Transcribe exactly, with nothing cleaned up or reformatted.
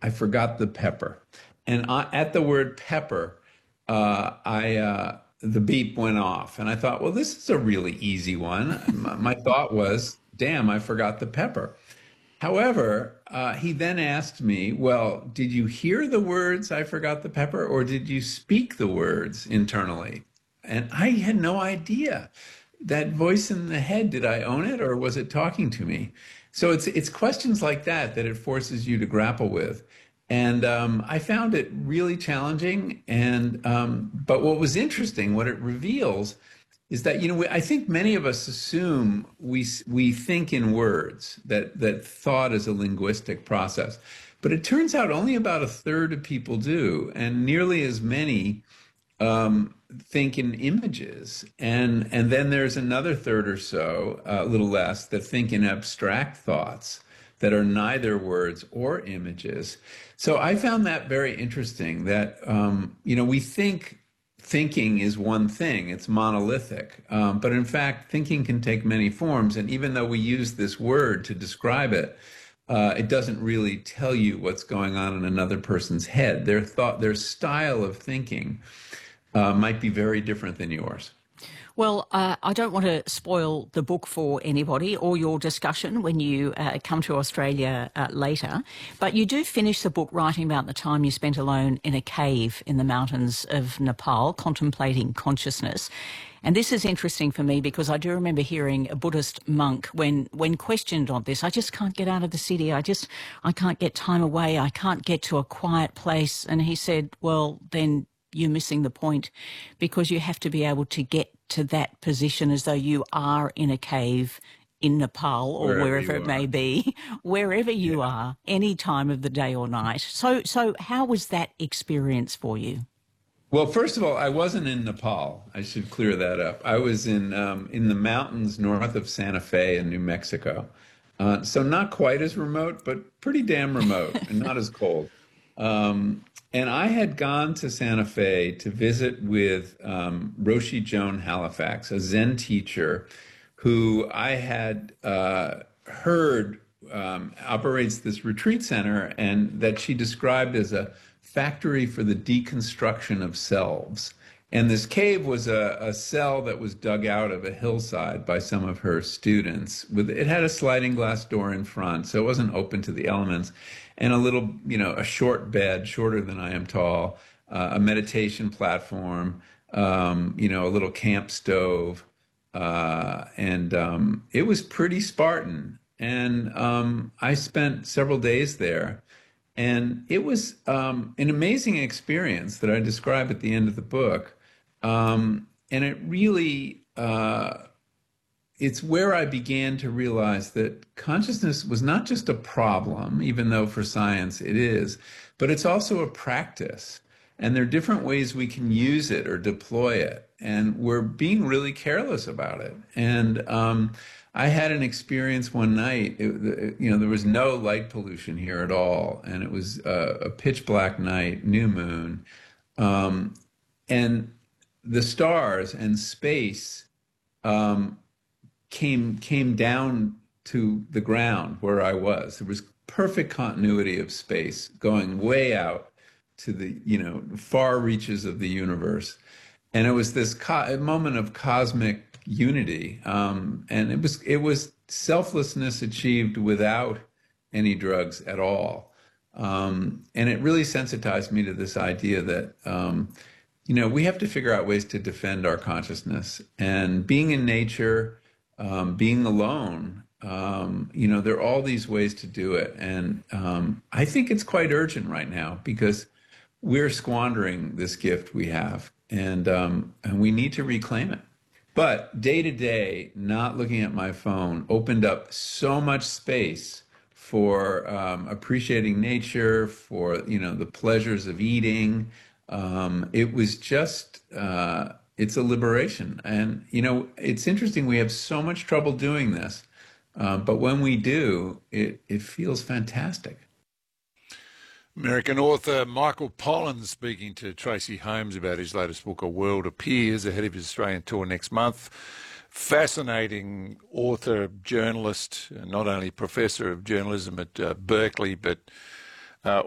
I forgot the pepper. And I, at the word pepper, uh, I uh, the beep went off, and I thought, well, this is a really easy one. My, my thought was, damn, I forgot the pepper. However, uh, he then asked me, well, did you hear the words, I forgot the pepper, or did you speak the words internally? And I had no idea. That voice in the head, did I own it, or was it talking to me? So it's it's questions like that that it forces you to grapple with. And um, I found it really challenging. And um, but what was interesting, what it reveals, is that, you know, we, I think many of us assume we we think in words, that that thought is a linguistic process, but it turns out only about a third of people do, and nearly as many um, think in images, and and then there's another third or so, uh, a little less, that think in abstract thoughts that are neither words or images. So I found that very interesting. That um, you know, we think thinking is one thing, it's monolithic. Um, but in fact, thinking can take many forms. And even though we use this word to describe it, uh, it doesn't really tell you what's going on in another person's head. Their thought, their style of thinking uh, might be very different than yours. Well, uh, I don't want to spoil the book for anybody or your discussion when you uh, come to Australia uh, later, but you do finish the book writing about the time you spent alone in a cave in the mountains of Nepal, contemplating consciousness. And this is interesting for me because I do remember hearing a Buddhist monk, when when questioned on this, I just can't get out of the city. I just, I can't get time away. I can't get to a quiet place. And he said, well, then you're missing the point, because you have to be able to get to that position as though you are in a cave in Nepal or wherever, wherever it may be, wherever you yeah. are, any time of the day or night. So, so how was that experience for you? Well, first of all, I wasn't in Nepal. I should clear that up. I was in um, in the mountains north of Santa Fe in New Mexico. Uh, so not quite as remote, but pretty damn remote and not as cold. Um, and I had gone to Santa Fe to visit with um, Roshi Joan Halifax, a Zen teacher who I had uh, heard um, operates this retreat center, and that she described as a factory for the deconstruction of selves. And this cave was a, a cell that was dug out of a hillside by some of her students. With it had a sliding glass door in front, so it wasn't open to the elements, and a little, you know, a short bed, shorter than I am tall, uh, a meditation platform, um, you know, a little camp stove, uh, and um, it was pretty Spartan. And um, I spent several days there. And it was um, an amazing experience that I describe at the end of the book. Um, and it really, uh, it's where I began to realize that consciousness was not just a problem, even though for science it is, but it's also a practice. And there are different ways we can use it or deploy it. And we're being really careless about it. And um, I had an experience one night, it, you know, there was no light pollution here at all. And it was a, a pitch black night, new moon. Um, and the stars and space um, came, came down to the ground where I was. There was perfect continuity of space going way out to the, you know, far reaches of the universe. And it was this co- moment of cosmic unity. Um, and it was, it was selflessness achieved without any drugs at all. Um, and it really sensitized me to this idea that, um, you know, we have to figure out ways to defend our consciousness. And being in nature, um, being alone, um, you know, there are all these ways to do it. And um, I think it's quite urgent right now, because we're squandering this gift we have, and um, and we need to reclaim it. But day to day, not looking at my phone opened up so much space for um, appreciating nature, for, you know, the pleasures of eating. Um, it was just, uh, it's a liberation. And, you know, it's interesting, we have so much trouble doing this, uh, but when we do, it, it feels fantastic. American author Michael Pollan speaking to Tracy Holmes about his latest book, A World Appears, ahead of his Australian tour next month. Fascinating author, journalist, not only professor of journalism at uh, Berkeley, but